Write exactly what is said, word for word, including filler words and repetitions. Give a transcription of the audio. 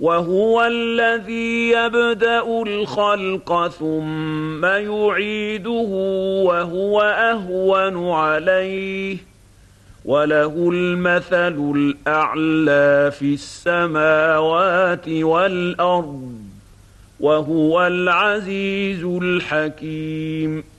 وهو الذي يبدأ الخلق ثم يعيده وهو أهون عليه وله المثل الأعلى في السماوات والأرض وهو العزيز الحكيم.